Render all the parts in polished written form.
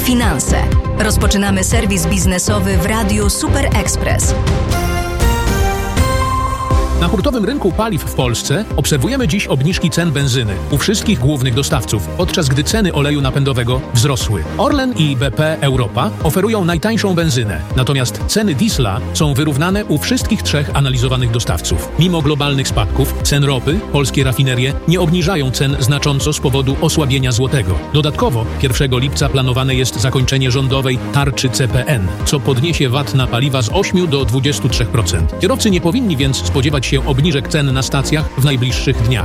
finanse. Rozpoczynamy serwis biznesowy w Radiu Super Express. Na hurtowym rynku paliw w Polsce obserwujemy dziś obniżki cen benzyny u wszystkich głównych dostawców, podczas gdy ceny oleju napędowego wzrosły. Orlen i BP Europa oferują najtańszą benzynę, natomiast ceny diesla są wyrównane u wszystkich trzech analizowanych dostawców. Mimo globalnych spadków cen ropy, polskie rafinerie nie obniżają cen znacząco z powodu osłabienia złotego. Dodatkowo 1 lipca planowane jest zakończenie rządowej tarczy CPN, co podniesie VAT na paliwa z 8 do 23%. Kierowcy nie powinni więc spodziewać się obniżek cen na stacjach w najbliższych dniach.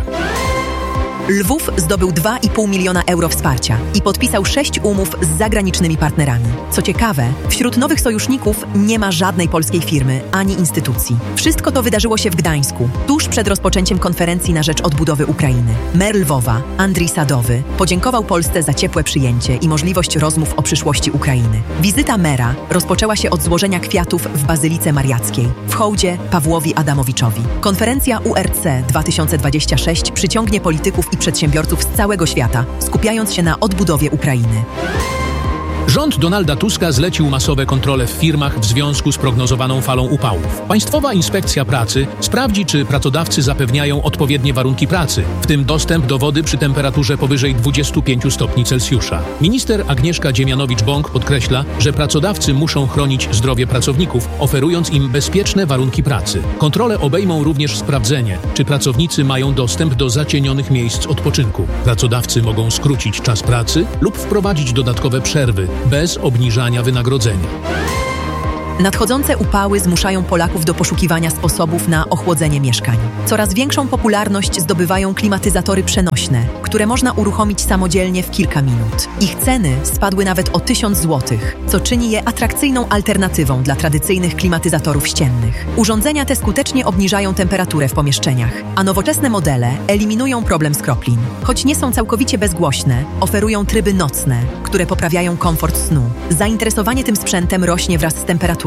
Lwów zdobył 2,5 miliona euro wsparcia i podpisał 6 umów z zagranicznymi partnerami. Co ciekawe, wśród nowych sojuszników nie ma żadnej polskiej firmy ani instytucji. Wszystko to wydarzyło się w Gdańsku, tuż przed rozpoczęciem konferencji na rzecz odbudowy Ukrainy. Mer Lwowa, Andrii Sadowy, podziękował Polsce za ciepłe przyjęcie i możliwość rozmów o przyszłości Ukrainy. Wizyta mera rozpoczęła się od złożenia kwiatów w Bazylice Mariackiej, w hołdzie Pawłowi Adamowiczowi. Konferencja URC 2026 przyciągnie polityków i przedsiębiorców z całego świata, skupiając się na odbudowie Ukrainy. Rząd Donalda Tuska zlecił masowe kontrole w firmach w związku z prognozowaną falą upałów. Państwowa Inspekcja Pracy sprawdzi, czy pracodawcy zapewniają odpowiednie warunki pracy, w tym dostęp do wody przy temperaturze powyżej 25 stopni Celsjusza. Minister Agnieszka Dziemianowicz-Bąk podkreśla, że pracodawcy muszą chronić zdrowie pracowników, oferując im bezpieczne warunki pracy. Kontrole obejmą również sprawdzenie, czy pracownicy mają dostęp do zacienionych miejsc odpoczynku. Pracodawcy mogą skrócić czas pracy lub wprowadzić dodatkowe przerwy, bez obniżania wynagrodzenia. Nadchodzące upały zmuszają Polaków do poszukiwania sposobów na ochłodzenie mieszkań. Coraz większą popularność zdobywają klimatyzatory przenośne, które można uruchomić samodzielnie w kilka minut. Ich ceny spadły nawet o 1000 zł, co czyni je atrakcyjną alternatywą dla tradycyjnych klimatyzatorów ściennych. Urządzenia te skutecznie obniżają temperaturę w pomieszczeniach, a nowoczesne modele eliminują problem skroplin. Choć nie są całkowicie bezgłośne, oferują tryby nocne, które poprawiają komfort snu. Zainteresowanie tym sprzętem rośnie wraz z temperaturą.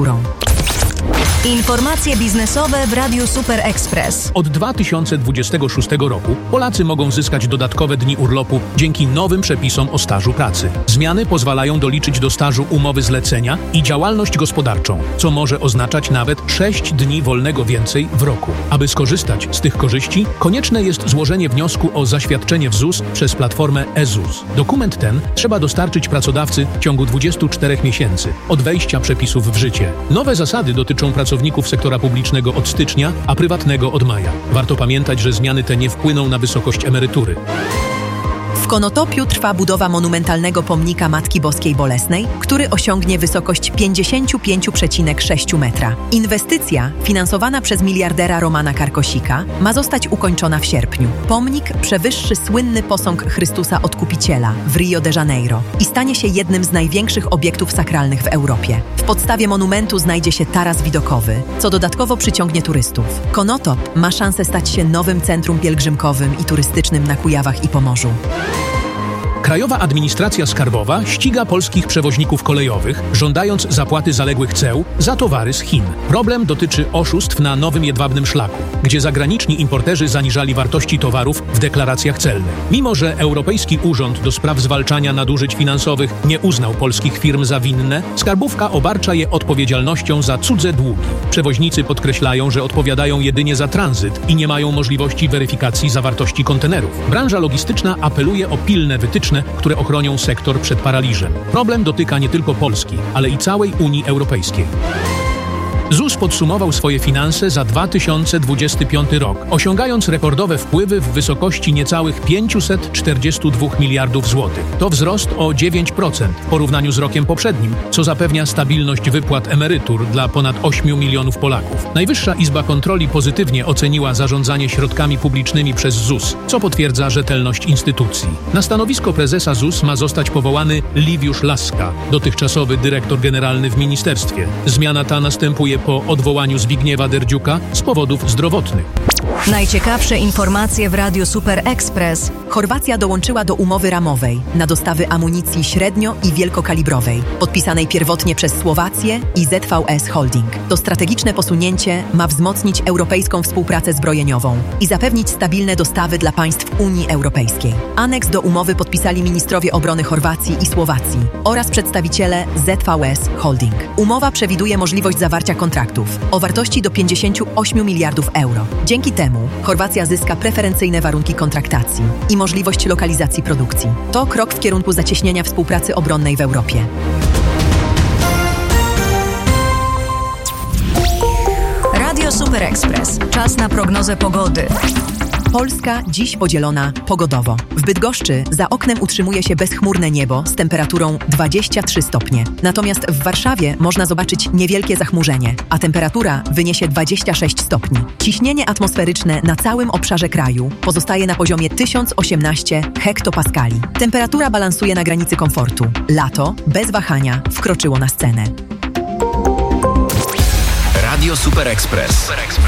Informacje biznesowe w Radiu Super Express. Od 2026 roku Polacy mogą zyskać dodatkowe dni urlopu dzięki nowym przepisom o stażu pracy. Zmiany pozwalają doliczyć do stażu umowy zlecenia i działalność gospodarczą, co może oznaczać nawet 6 dni wolnego więcej w roku. Aby skorzystać z tych korzyści, konieczne jest złożenie wniosku o zaświadczenie w ZUS przez platformę e-ZUS. Dokument ten trzeba dostarczyć pracodawcy w ciągu 24 miesięcy od wejścia przepisów w życie. Nowe zasady dotyczą pracowników sektora publicznego od stycznia, a prywatnego od maja. Warto pamiętać, że zmiany te nie wpłyną na wysokość emerytury. W Konotopiu trwa budowa monumentalnego pomnika Matki Boskiej Bolesnej, który osiągnie wysokość 55,6 metra. Inwestycja, finansowana przez miliardera Romana Karkosika, ma zostać ukończona w sierpniu. Pomnik przewyższy słynny posąg Chrystusa Odkupiciela w Rio de Janeiro i stanie się jednym z największych obiektów sakralnych w Europie. W podstawie monumentu znajdzie się taras widokowy, co dodatkowo przyciągnie turystów. Konotop ma szansę stać się nowym centrum pielgrzymkowym i turystycznym na Kujawach i Pomorzu. Krajowa Administracja Skarbowa ściga polskich przewoźników kolejowych, żądając zapłaty zaległych ceł za towary z Chin. Problem dotyczy oszustw na nowym jedwabnym szlaku, gdzie zagraniczni importerzy zaniżali wartości towarów w deklaracjach celnych. Mimo że Europejski Urząd do Spraw Zwalczania Nadużyć Finansowych nie uznał polskich firm za winne, skarbówka obarcza je odpowiedzialnością za cudze długi. Przewoźnicy podkreślają, że odpowiadają jedynie za tranzyt i nie mają możliwości weryfikacji zawartości kontenerów. Branża logistyczna apeluje o pilne wytyczne, które ochronią sektor przed paraliżem. Problem dotyka nie tylko Polski, ale i całej Unii Europejskiej. ZUS podsumował swoje finanse za 2025 rok, osiągając rekordowe wpływy w wysokości niecałych 542 miliardów złotych. To wzrost o 9% w porównaniu z rokiem poprzednim, co zapewnia stabilność wypłat emerytur dla ponad 8 milionów Polaków. Najwyższa Izba Kontroli pozytywnie oceniła zarządzanie środkami publicznymi przez ZUS, co potwierdza rzetelność instytucji. Na stanowisko prezesa ZUS ma zostać powołany Liwiusz Laska, dotychczasowy dyrektor generalny w ministerstwie. Zmiana ta następuje po odwołaniu Zbigniewa Derdziuka z powodów zdrowotnych. Najciekawsze informacje w Radiu Super Express. Chorwacja dołączyła do umowy ramowej na dostawy amunicji średnio- i wielkokalibrowej, podpisanej pierwotnie przez Słowację i ZVS Holding. To strategiczne posunięcie ma wzmocnić europejską współpracę zbrojeniową i zapewnić stabilne dostawy dla państw Unii Europejskiej. Aneks do umowy podpisali ministrowie obrony Chorwacji i Słowacji oraz przedstawiciele ZVS Holding. Umowa przewiduje możliwość zawarcia kontraktów o wartości do 58 miliardów euro. Dzięki temu Chorwacja zyska preferencyjne warunki kontraktacji i możliwość lokalizacji produkcji. To krok w kierunku zacieśnienia współpracy obronnej w Europie. Radio Super Express. Czas na prognozę pogody. Polska dziś podzielona pogodowo. W Bydgoszczy za oknem utrzymuje się bezchmurne niebo z temperaturą 23 stopnie. Natomiast w Warszawie można zobaczyć niewielkie zachmurzenie, a temperatura wyniesie 26 stopni. Ciśnienie atmosferyczne na całym obszarze kraju pozostaje na poziomie 1018 hektopaskali. Temperatura balansuje na granicy komfortu. Lato bez wahania wkroczyło na scenę. Radio Super Express.